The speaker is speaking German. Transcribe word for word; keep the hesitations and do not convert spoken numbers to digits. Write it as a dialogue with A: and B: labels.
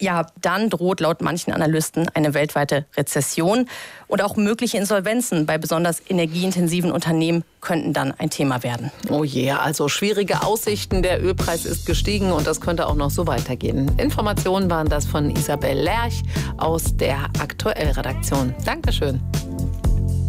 A: ja, dann droht laut manchen Analysten eine weltweite Rezession. Und auch mögliche Insolvenzen bei besonders energieintensiven Unternehmen könnten dann ein Thema werden.
B: Oh je, also schwierige Aussichten. Der Ölpreis ist gestiegen und das könnte auch noch so weitergehen. Informationen waren das von Isabel Lerch aus der Aktuell-Redaktion. Dankeschön.